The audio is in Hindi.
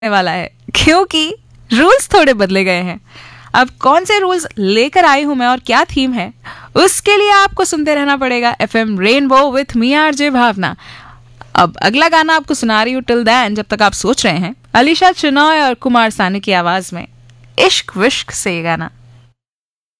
वाला है क्योंकि रूल्स थोड़े बदले गए हैं। अब कौन से रूल्स लेकर आई हूं मैं और क्या थीम है, उसके लिए आपको सुनते रहना पड़ेगा FM rainbow with me RJ भावना। अब अगला गाना आपको सुना रही हूँ, टिल देन जब तक आप सोच रहे हैं, अलीशा चिनॉय और कुमार सानू की आवाज में इश्क विश्क से ये गाना।